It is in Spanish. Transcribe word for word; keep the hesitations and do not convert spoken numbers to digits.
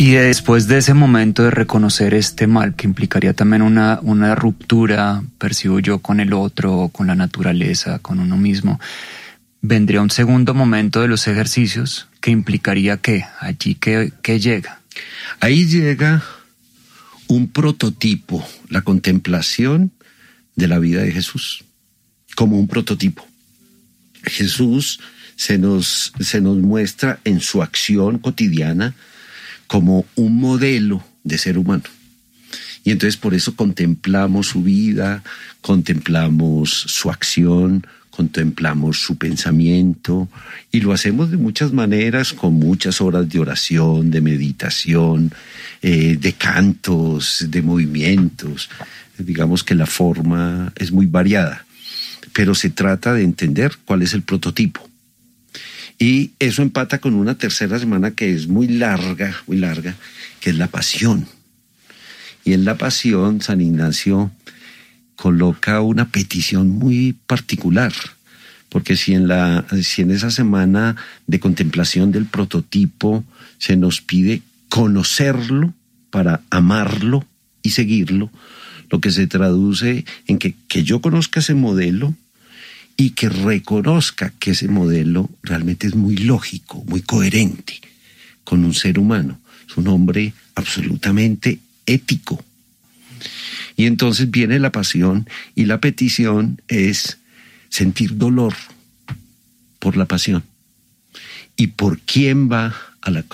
Y después de ese momento de reconocer este mal, que implicaría también una, una ruptura, percibo yo, con el otro, con la naturaleza, con uno mismo, vendría un segundo momento de los ejercicios que implicaría que allí que, que llega. Ahí llega un prototipo, la contemplación de la vida de Jesús, como un prototipo. Jesús se nos, se nos muestra en su acción cotidiana como un modelo de ser humano. Y entonces por eso contemplamos su vida, contemplamos su acción, contemplamos su pensamiento, y lo hacemos de muchas maneras, con muchas horas de oración, de meditación, eh, de cantos, de movimientos. Digamos que la forma es muy variada, pero se trata de entender cuál es el prototipo. Y eso empata con una tercera semana que es muy larga, muy larga, que es la pasión. Y en la pasión, San Ignacio coloca una petición muy particular, porque si en, la, si en esa semana de contemplación del prototipo se nos pide conocerlo para amarlo y seguirlo, lo que se traduce en que, que yo conozca ese modelo y que reconozca que ese modelo realmente es muy lógico, muy coherente con un ser humano. Es un hombre absolutamente ético. Y entonces viene la pasión, y la petición es sentir dolor por la pasión. ¿Y por quién va a la cruz?